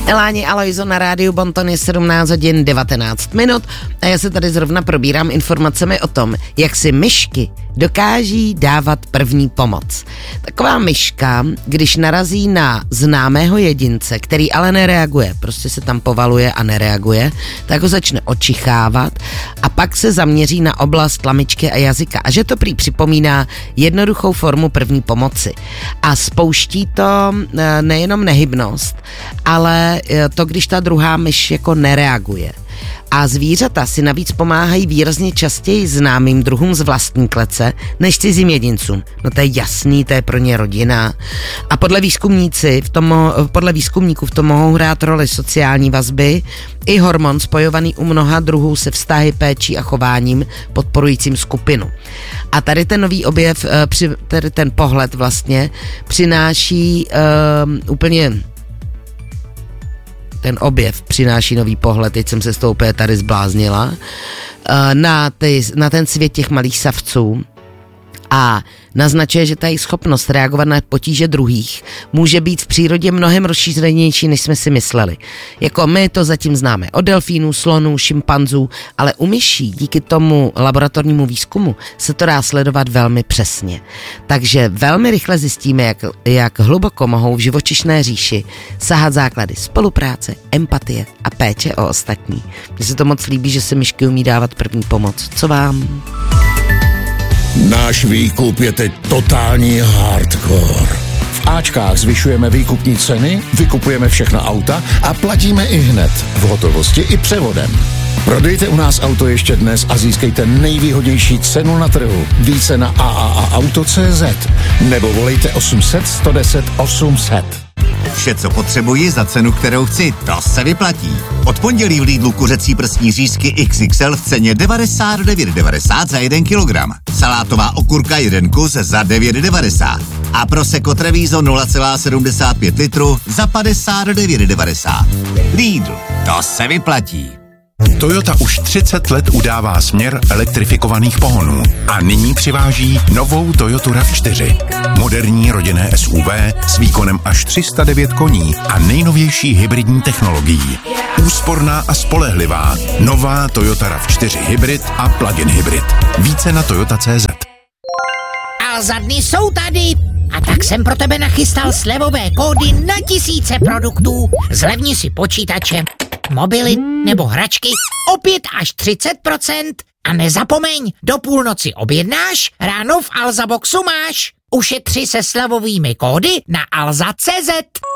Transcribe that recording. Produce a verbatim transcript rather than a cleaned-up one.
Eláni Alojzo na rádiu Bonton je sedmnáct hodin devatenáct minut a já se tady zrovna probírám informacemi o tom, jak si myšky dokáží dávat první pomoc. Taková myška, když narazí na známého jedince, který ale nereaguje, prostě se tam povaluje a nereaguje, tak ho začne očichávat a pak se zaměří na oblast tlamičky a jazyka. A že to prý připomíná jednoduchou formu první pomoci. A spouští to nejenom nehybnost, ale to, když ta druhá myš jako nereaguje. A zvířata si navíc pomáhají výrazně častěji známým druhům z vlastní klece, než cizím jedincům. No to je jasný, to je pro ně rodina. A podle výzkumníci v tom, podle výzkumníků v tom mohou hrát roli sociální vazby i hormon spojovaný u mnoha druhů se vztahy, péčí a chováním podporujícím skupinu. A tady ten nový objev, tady ten pohled vlastně přináší um, úplně ten objev přináší nový pohled, teď jsem se s tou úplně tady zbláznila, na, ty, na ten svět těch malých savců a naznačuje, že ta jejich schopnost reagovat na potíže druhých může být v přírodě mnohem rozšířenější, než jsme si mysleli. Jako my to zatím známe od delfínů, slonů, šimpanzů, ale u myší díky tomu laboratornímu výzkumu se to dá sledovat velmi přesně. Takže velmi rychle zjistíme, jak, jak hluboko mohou v živočišné říši sahat základy spolupráce, empatie a péče o ostatní. Mně se to moc líbí, že se myšky umí dávat první pomoc. Co vám? Náš výkup je teď totální hardcore. V Ačkách zvyšujeme výkupní ceny, vykupujeme všechna auta a platíme i hned, v hotovosti i převodem. Prodejte u nás auto ještě dnes a získejte nejvýhodnější cenu na trhu. Více na a a a auto tečka cé zet nebo volejte osm set, sto deset, osm set. Vše, co potřebuji za cenu, kterou chci, to se vyplatí. Od pondělí v Lidlu kuřecí prsní řízky iks iks el v ceně devadesát devět devadesát za jeden kilogram. Salátová okurka jeden kus za devět devadesát. A Prosecco Treviso nula celá sedmdesát pět litru za padesát devět devadesát. Lidl, to se vyplatí. Toyota už třicet let udává směr elektrifikovaných pohonů a nyní přiváží novou Toyotu rav čtyři. Moderní rodinné es u vé s výkonem až tři sta devět koní a nejnovější hybridní technologií. Úsporná a spolehlivá nová Toyota rav čtyři hybrid a plug-in hybrid. Více na toyota tečka cé zet. A za dny jsou tady. A tak jsem pro tebe nachystal slevové kódy na tisíce produktů. Zlevni si počítače, mobily nebo hračky o pět až třicet procent. A nezapomeň, do půlnoci objednáš, ráno v Alza Boxu máš. Ušetři se slevovými kódy na alza tečka cé zet.